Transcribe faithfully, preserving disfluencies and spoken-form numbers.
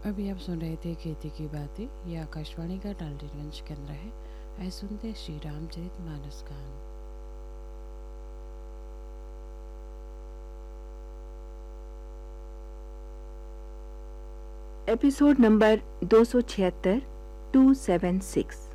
अभी आप सुन रहे थे खेती की बातें। यह आकाशवाणी का डाल्टनगंज केंद्र है। आइए सुनते श्री रामचरित मानस गान। एपिसोड नंबर दो सौ छिहत्तर, टू सेवन सिक्स।